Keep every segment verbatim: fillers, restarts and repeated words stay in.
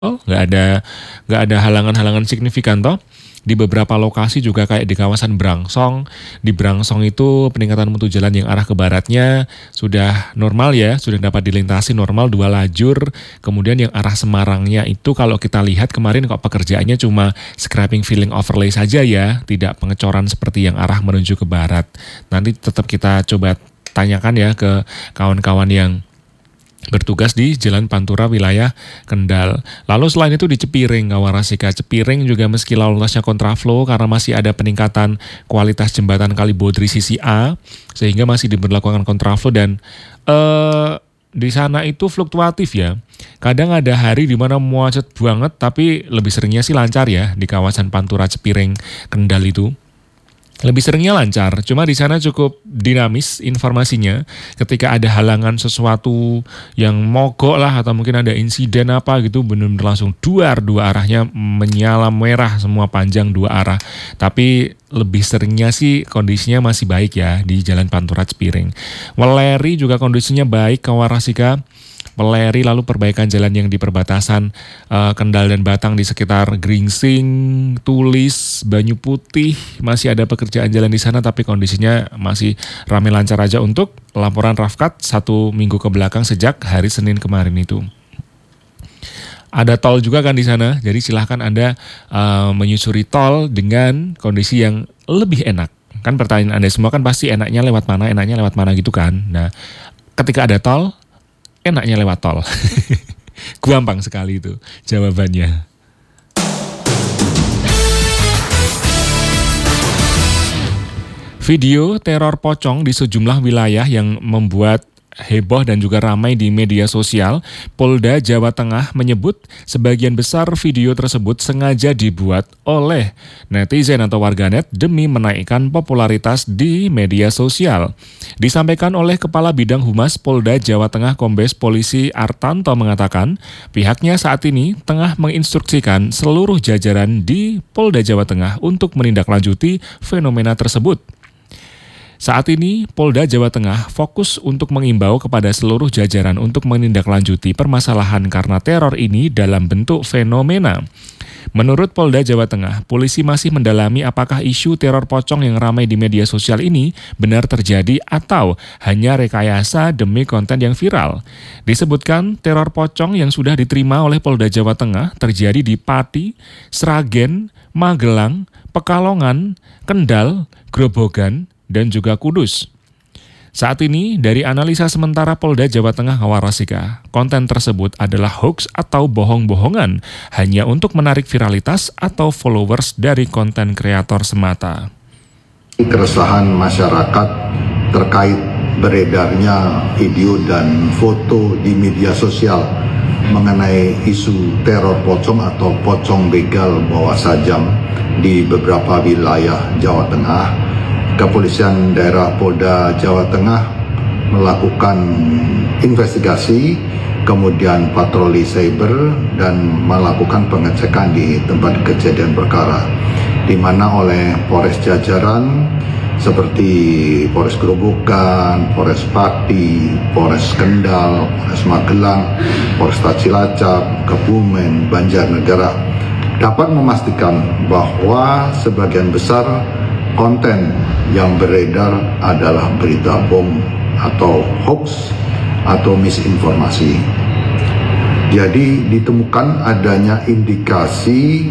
Oh, nggak ada nggak ada halangan-halangan signifikan toh. Di beberapa lokasi juga kayak di kawasan Brangsong. Di Brangsong itu peningkatan mutu jalan yang arah ke baratnya sudah normal ya, sudah dapat dilintasi normal dua lajur. Kemudian yang arah Semarangnya itu kalau kita lihat kemarin kok pekerjaannya cuma scraping filling overlay saja ya, tidak pengecoran seperti yang arah menuju ke barat. Nanti tetap kita coba tanyakan ya ke kawan-kawan yang bertugas di Jalan Pantura wilayah Kendal. Lalu selain itu di Cepiring, Kawarasika. Cepiring juga meski lalu lintasnya kontraflow karena masih ada peningkatan kualitas jembatan Kalibodri sisi A, sehingga masih diberlakukan kontraflow dan eh, di sana itu fluktuatif ya. Kadang ada hari di mana macet banget, tapi lebih seringnya sih lancar ya di kawasan Pantura Cepiring Kendal itu. Lebih seringnya lancar, cuma di sana cukup dinamis informasinya. Ketika ada halangan sesuatu yang mogok lah atau mungkin ada insiden apa gitu, benar-benar langsung duar dua arahnya menyala merah semua panjang dua arah. Tapi lebih seringnya sih kondisinya masih baik ya di Jalan Pantura Cepiring. Weleri juga kondisinya baik, Kawarasika. Weleri lalu perbaikan jalan yang di perbatasan uh, Kendal dan Batang di sekitar Gringsing, Tulis, Banyu Putih masih ada pekerjaan jalan di sana tapi kondisinya masih ramai lancar aja untuk laporan Rafkat satu minggu ke belakang sejak hari Senin kemarin itu. Ada tol juga kan di sana, jadi silahkan Anda uh, menyusuri tol dengan kondisi yang lebih enak. Kan pertanyaan Anda semua kan pasti enaknya lewat mana, enaknya lewat mana gitu kan. Nah, ketika ada tol, enaknya lewat tol. Gampang sekali itu jawabannya. Video teror pocong di sejumlah wilayah yang membuat heboh dan juga ramai di media sosial. Polda Jawa Tengah menyebut sebagian besar video tersebut sengaja dibuat oleh netizen atau warganet demi menaikkan popularitas di media sosial. Disampaikan oleh Kepala Bidang Humas Polda Jawa Tengah Kombes Polisi Artanto mengatakan pihaknya saat ini tengah menginstruksikan seluruh jajaran di Polda Jawa Tengah untuk menindaklanjuti fenomena tersebut. Saat ini, Polda Jawa Tengah fokus untuk mengimbau kepada seluruh jajaran untuk menindaklanjuti permasalahan karena teror ini dalam bentuk fenomena. Menurut Polda Jawa Tengah, polisi masih mendalami apakah isu teror pocong yang ramai di media sosial ini benar terjadi atau hanya rekayasa demi konten yang viral. Disebutkan teror pocong yang sudah diterima oleh Polda Jawa Tengah terjadi di Pati, Sragen, Magelang, Pekalongan, Kendal, Grobogan, dan juga Kudus. Saat ini, dari analisa sementara Polda Jawa Tengah Kawarasika, konten tersebut adalah hoax atau bohong-bohongan hanya untuk menarik viralitas atau followers dari konten kreator semata. Keresahan masyarakat terkait beredarnya video dan foto di media sosial mengenai isu teror pocong atau pocong begal bawa sajam di beberapa wilayah Jawa Tengah. Kepolisian daerah Polda Jawa Tengah melakukan investigasi, kemudian patroli cyber dan melakukan pengecekan di tempat kejadian perkara, di mana oleh Polres jajaran seperti Polres Grobogan, Polres Pati, Polres Kendal, Polres Magelang, Polres Cilacap, Kebumen, Banjarnegara dapat memastikan bahwa sebagian besar konten yang beredar adalah berita bom atau hoax atau misinformasi. Jadi ditemukan adanya indikasi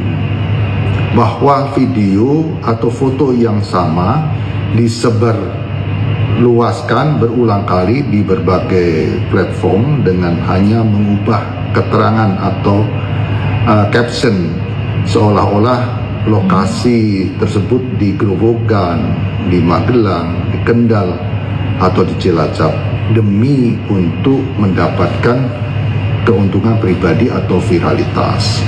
bahwa video atau foto yang sama disebar luaskan berulang kali di berbagai platform dengan hanya mengubah keterangan atau uh, caption seolah-olah lokasi tersebut di Grobogan, di Magelang, di Kendal, atau di Cilacap demi untuk mendapatkan keuntungan pribadi atau viralitas.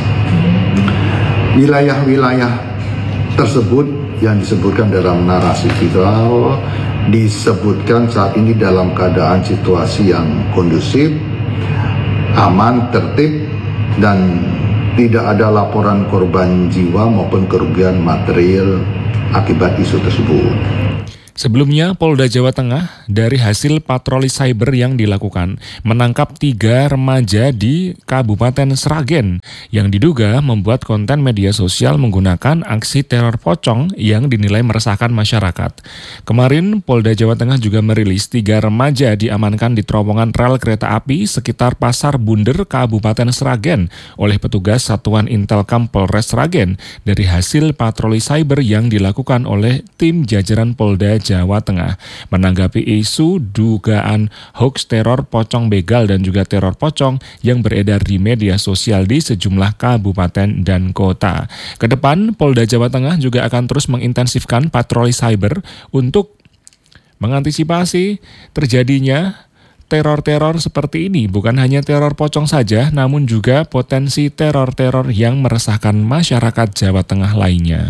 Wilayah-wilayah tersebut yang disebutkan dalam narasi viral disebutkan saat ini dalam keadaan situasi yang kondusif, aman, tertib, dan tidak ada laporan korban jiwa maupun kerugian material akibat isu tersebut. Sebelumnya, Polda Jawa Tengah dari hasil patroli cyber yang dilakukan, menangkap tiga remaja di Kabupaten Sragen yang diduga membuat konten media sosial menggunakan aksi teror pocong yang dinilai meresahkan masyarakat. Kemarin, Polda Jawa Tengah juga merilis tiga remaja diamankan di terowongan rel kereta api sekitar Pasar Bunder, Kabupaten Sragen oleh petugas Satuan Intelkam Polres Sragen dari hasil patroli cyber yang dilakukan oleh tim jajaran Polda Jawa Tengah. Menanggapi isu dugaan hoax teror pocong begal dan juga teror pocong yang beredar di media sosial di sejumlah kabupaten dan kota. Kedepan, Polda Jawa Tengah juga akan terus mengintensifkan patroli cyber untuk mengantisipasi terjadinya teror-teror seperti ini. Bukan hanya teror pocong saja, namun juga potensi teror-teror yang meresahkan masyarakat Jawa Tengah lainnya.